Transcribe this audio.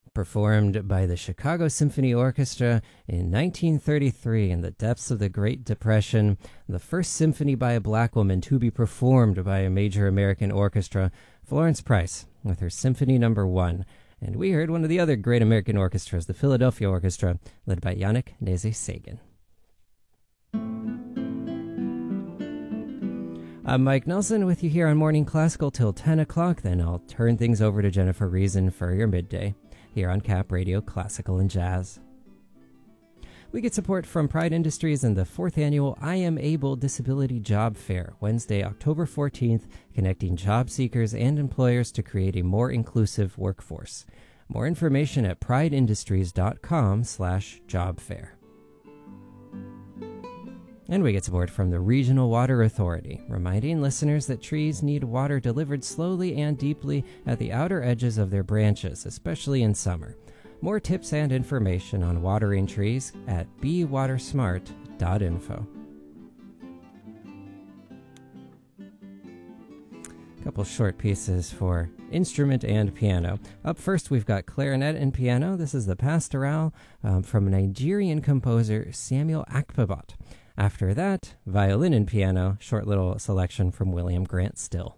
Performed by the Chicago Symphony Orchestra in 1933 in the depths of the Great Depression, the first symphony by a black woman to be performed by a major American orchestra, Florence Price with her Symphony No. 1. And we heard one of the other great American orchestras, the Philadelphia Orchestra, led by Yannick Nézet-Séguin. I'm Mike Nelson with you here on Morning Classical till 10 o'clock. Then I'll turn things over to Jennifer Reason for your midday here on Cap Radio Classical and Jazz. We get support from Pride Industries and the 4th annual I Am Able Disability Job Fair, Wednesday, October 14th, connecting job seekers and employers to create a more inclusive workforce. More information at prideindustries.com/jobfair. And we get support from the Regional Water Authority, reminding listeners that trees need water delivered slowly and deeply at the outer edges of their branches, especially in summer. More tips and information on watering trees at bewatersmart.info. A couple short pieces for instrument and piano. Up first, we've got clarinet and piano. This is the Pastoral from Nigerian composer Samuel Akpabot. After that, violin and piano, short little selection from William Grant Still.